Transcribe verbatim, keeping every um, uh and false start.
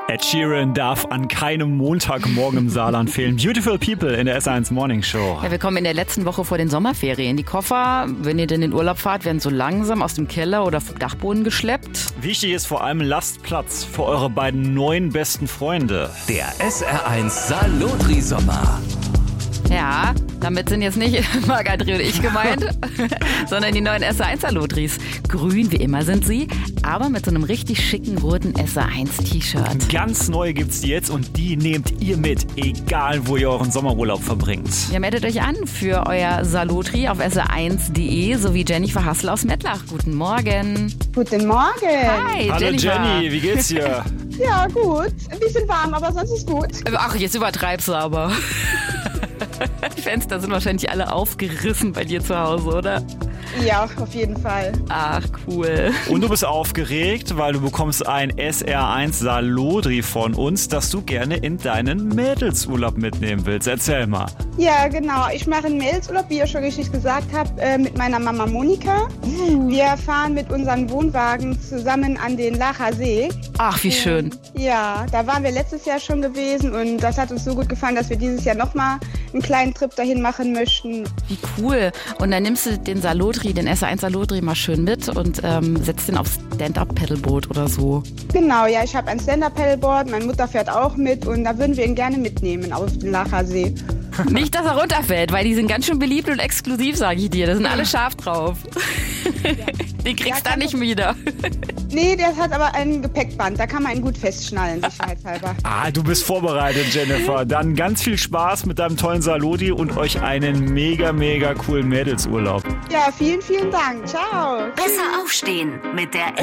Ed Sheeran darf an keinem Montagmorgen im Saarland fehlen. Beautiful People in der S eins Morning Show. Ja, wir kommen in der letzten Woche vor den Sommerferien. Die Koffer, wenn ihr denn in Urlaub fahrt, werden so langsam aus dem Keller oder vom Dachboden geschleppt. Wichtig ist vor allem, lasst Platz für eure beiden neuen besten Freunde. Der S R eins Salotri-Sommer. Ja, damit sind jetzt nicht Marc-André und ich gemeint, sondern die neuen S R eins Salotris. Grün wie immer sind sie, aber mit so einem richtig schicken roten S R eins T-Shirt. Ganz neu gibt's die jetzt und die nehmt ihr mit, egal wo ihr euren Sommerurlaub verbringt. Ja, meldet euch an für euer Salotri auf S R eins punkt de sowie Jennifer Hassel aus Mettlach. Guten Morgen. Guten Morgen. Hi, Hallo Jennifer. Jenny, wie geht's dir? Ja, gut. Ein bisschen warm, aber sonst ist gut. Ach, jetzt übertreibst du aber. Die Fenster sind wahrscheinlich alle aufgerissen bei dir zu Hause, oder? Ja, auf jeden Fall. Ach, cool. Und du bist aufgeregt, weil du bekommst ein S R eins Salotri von uns, das du gerne in deinen Mädelsurlaub mitnehmen willst. Erzähl mal. Ja, genau. Ich mache einen Mädelsurlaub, wie ihr schon richtig gesagt habt, äh, mit meiner Mama Monika. Wir fahren mit unseren Wohnwagen zusammen an den Lacher See. Ach, wie schön. Ja, da waren wir letztes Jahr schon gewesen und das hat uns so gut gefallen, dass wir dieses Jahr nochmal einen kleinen Trip dahin machen möchten. Wie cool. Und dann nimmst du den Salotri, den S R eins Salotri mal schön mit und ähm, setzt den aufs Stand-Up-Paddleboot oder so. Genau, ja, ich habe ein Stand-Up-Paddleboard, meine Mutter fährt auch mit und da würden wir ihn gerne mitnehmen auf den Lacher See. Nicht, dass er runterfällt, weil die sind ganz schön beliebt und exklusiv, sage ich dir. Da sind alle scharf drauf. Den kriegst du Ja, dann nicht wieder. Nee, der hat aber ein Gepäckband, da kann man ihn gut festschnallen, sicherheitshalber. Ah, du bist vorbereitet, Jennifer. Dann ganz viel Spaß mit deinem tollen Salotri und euch einen mega, mega coolen Mädelsurlaub. Ja, vielen, vielen Dank. Ciao. Besser aufstehen mit der